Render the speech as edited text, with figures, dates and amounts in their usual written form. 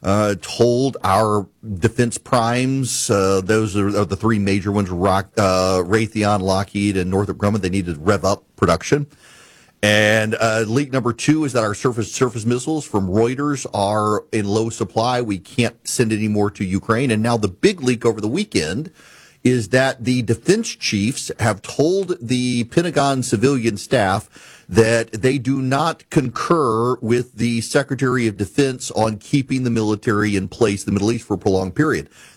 told our defense primes, those are the three major ones, Raytheon, Lockheed, and Northrop Grumman, they needed to rev up production. And leak number two is that our surface missiles from Reuters are in low supply. We can't send any more to Ukraine. And now the big leak over the weekend is that the defense chiefs have told the Pentagon civilian staff that they do not concur with the Secretary of Defense on keeping the military in place in the Middle East for a prolonged period.